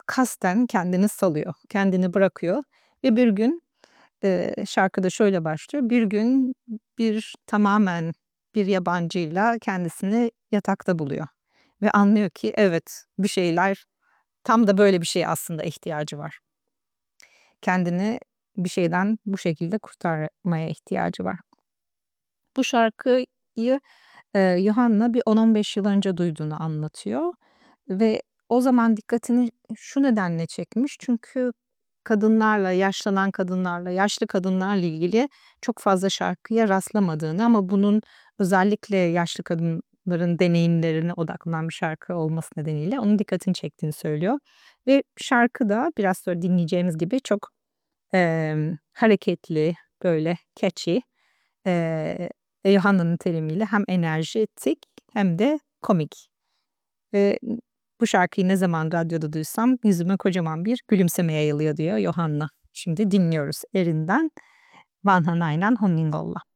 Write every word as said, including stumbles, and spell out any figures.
kasten kendini salıyor, kendini bırakıyor ve bir gün, eee, şarkı da şöyle başlıyor: Bir gün bir tamamen bir yabancıyla kendisini yatakta buluyor ve anlıyor ki evet, bir şeyler tam da böyle bir şeye aslında ihtiyacı var. Kendini bir şeyden bu şekilde kurtarmaya ihtiyacı var. Bu şarkıyı, eee, Yuhanna bir on on beş yıl önce duyduğunu anlatıyor ve o zaman dikkatini şu nedenle çekmiş çünkü kadınlarla, yaşlanan kadınlarla, yaşlı kadınlarla ilgili çok fazla şarkıya rastlamadığını ama bunun özellikle yaşlı kadınların deneyimlerine odaklanan bir şarkı olması nedeniyle onun dikkatini çektiğini söylüyor ve şarkı da biraz sonra dinleyeceğimiz gibi çok, emm, hareketli, böyle catchy, eee, Yuhanna'nın terimiyle hem enerjetik hem de komik. Ve bu şarkıyı ne zaman radyoda duysam yüzüme kocaman bir gülümseme yayılıyor diyor Yuhanna. Şimdi dinliyoruz Erin'den Vanha Nainan Honningolla.